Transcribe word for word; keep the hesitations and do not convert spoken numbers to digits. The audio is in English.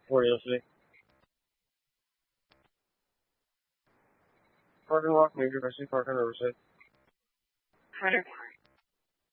Port University. Parking lot, New University Park on Riverside. Hunter.